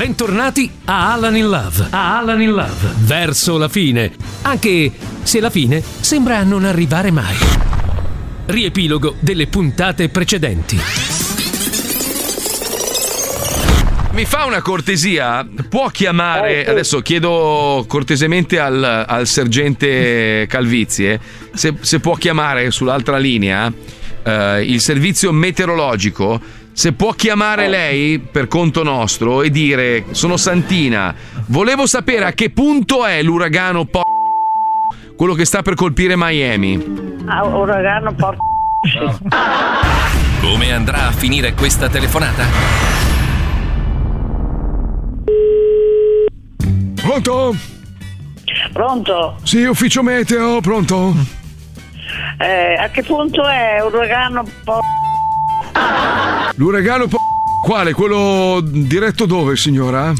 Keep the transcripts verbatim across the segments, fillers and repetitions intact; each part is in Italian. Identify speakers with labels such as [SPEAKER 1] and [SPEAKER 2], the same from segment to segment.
[SPEAKER 1] Bentornati a Alan in Love, a Alan in Love, verso la fine, anche se la fine sembra non arrivare mai. Riepilogo delle puntate precedenti.
[SPEAKER 2] Mi fa una cortesia? Può chiamare, adesso chiedo cortesemente al, al sergente Calvizie, se, se può chiamare sull'altra linea eh, il servizio meteorologico. Se può chiamare lei per conto nostro e dire: sono Santina, volevo sapere a che punto è l'uragano po- quello che sta per colpire Miami.
[SPEAKER 3] Ah, uragano po-
[SPEAKER 1] Come andrà a finire questa telefonata?
[SPEAKER 4] Pronto?
[SPEAKER 3] Pronto?
[SPEAKER 4] Sì, ufficio meteo, pronto?
[SPEAKER 3] Eh, a che punto è uragano po-
[SPEAKER 4] L'uragano po- quale? Quello diretto dove, signora?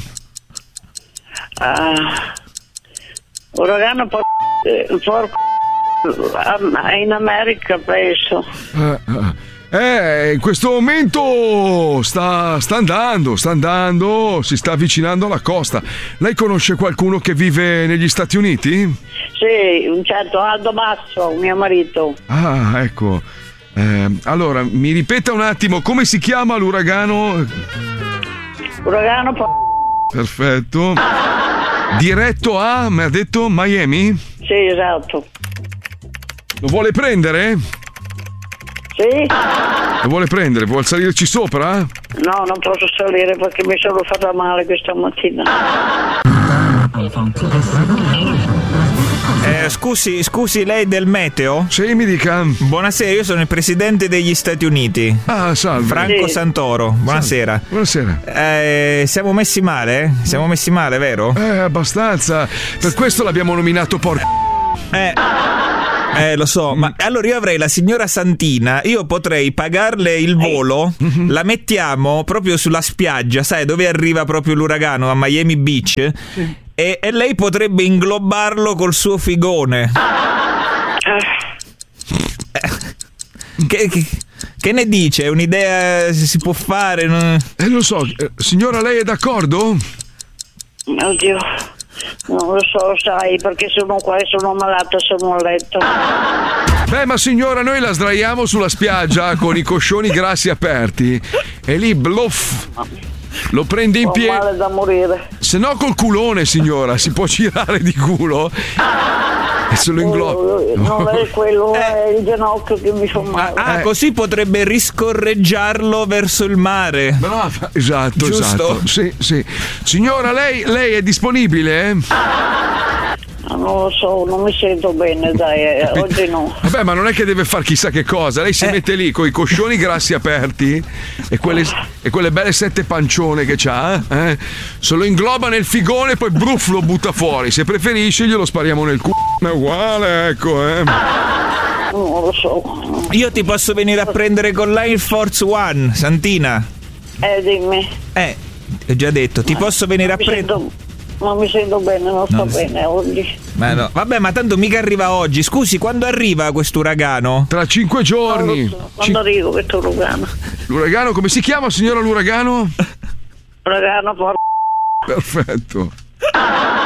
[SPEAKER 3] Ah, uragano po- eh, porco in America, penso.
[SPEAKER 4] Eh, eh, in questo momento sta, sta andando, sta andando, si sta avvicinando alla costa. Lei conosce qualcuno che vive negli Stati Uniti?
[SPEAKER 3] Sì, un certo Aldo Basso, mio marito.
[SPEAKER 4] Ah, ecco. Eh, allora, mi ripeta un attimo, come si chiama l'uragano?
[SPEAKER 3] Uragano po-
[SPEAKER 4] Perfetto. Diretto a, mi ha detto, Miami?
[SPEAKER 3] Sì, esatto.
[SPEAKER 4] Lo vuole prendere?
[SPEAKER 3] Sì?
[SPEAKER 4] Lo vuole prendere? Vuole salirci sopra?
[SPEAKER 3] No, non posso salire perché mi sono fatta male questa mattina.
[SPEAKER 5] Eh, scusi, scusi, lei del meteo?
[SPEAKER 4] Sì, mi dica.
[SPEAKER 5] Buonasera, io sono il presidente degli Stati Uniti.
[SPEAKER 4] Ah, salve.
[SPEAKER 5] Franco
[SPEAKER 3] Sì.
[SPEAKER 5] Santoro, buonasera.
[SPEAKER 4] Salve. Buonasera.
[SPEAKER 5] Eh, siamo messi male? Siamo messi male, vero?
[SPEAKER 4] Eh, abbastanza. Per questo l'abbiamo nominato porco.
[SPEAKER 5] Eh... Eh, lo so, ma allora io avrei la signora Santina, io potrei pagarle il volo, la mettiamo proprio sulla spiaggia, sai, dove arriva proprio l'uragano, a Miami Beach, e, e lei potrebbe inglobarlo col suo figone. Eh, che, che, che ne dice? È un'idea, si può fare? Non...
[SPEAKER 4] Eh, lo so. Eh, signora, lei è d'accordo?
[SPEAKER 3] Oddio, non lo so, sai, perché sono qua e sono malata, sono a letto.
[SPEAKER 4] Beh, ma signora, noi la sdraiamo sulla spiaggia con i coscioni grassi aperti e lì, bluff, lo prende in
[SPEAKER 3] Ho
[SPEAKER 4] piedi.
[SPEAKER 3] male da morire.
[SPEAKER 4] Se no col culone, signora, si può girare di culo e se lo ingloba.
[SPEAKER 3] Non è quello, è il ginocchio che mi fa male.
[SPEAKER 5] Ah,
[SPEAKER 4] Eh.
[SPEAKER 5] così potrebbe riscorreggiarlo verso il mare.
[SPEAKER 4] Brava. Esatto,
[SPEAKER 5] Giusto?
[SPEAKER 4] esatto. Sì, sì. Signora, lei, lei è disponibile?
[SPEAKER 3] Non lo so, non mi sento bene, dai, eh, oggi no.
[SPEAKER 4] Vabbè, ma non è che deve far chissà che cosa. Lei si
[SPEAKER 5] Eh.
[SPEAKER 4] mette lì con i coscioni grassi aperti e quelle, e quelle belle sette pancione che c'ha, eh? Se lo ingloba nel figone e poi bruff lo butta fuori. Se preferisce glielo spariamo nel culo. È uguale, ecco, eh.
[SPEAKER 3] Non lo so.
[SPEAKER 5] Io ti posso venire a prendere con l'Air Force One, Santina.
[SPEAKER 3] Eh, dimmi.
[SPEAKER 5] Eh, ho già detto, ti posso venire a
[SPEAKER 3] Mi
[SPEAKER 5] prendere.
[SPEAKER 3] sento, non mi sento bene, non sto
[SPEAKER 5] Non-
[SPEAKER 3] bene oggi.
[SPEAKER 5] Ma no. Vabbè, ma tanto mica arriva oggi. Scusi, quando arriva questo uragano?
[SPEAKER 4] Tra cinque
[SPEAKER 3] Non
[SPEAKER 4] giorni.
[SPEAKER 3] lo so. Quando arrivo questo uragano?
[SPEAKER 4] L'uragano, come si chiama, signora l'uragano?
[SPEAKER 3] Uragano, porco.
[SPEAKER 4] Perfetto.